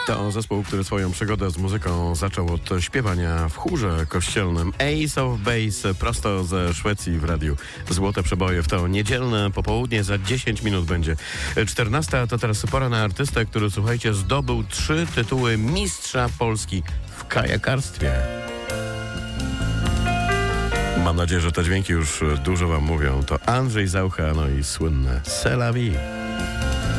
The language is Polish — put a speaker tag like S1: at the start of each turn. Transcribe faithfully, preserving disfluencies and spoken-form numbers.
S1: To zespół, który swoją przygodę z muzyką zaczął od śpiewania w chórze kościelnym. Ace of Base prosto ze Szwecji w radiu. Złote przeboje w to niedzielne popołudnie. Za dziesięć minut będzie czternasta. To teraz pora na artystę, który, słuchajcie, zdobył trzy tytuły mistrza Polski w kajakarstwie. Mam nadzieję, że te dźwięki już dużo wam mówią. To Andrzej Zaucha, no i słynne C'est la vie.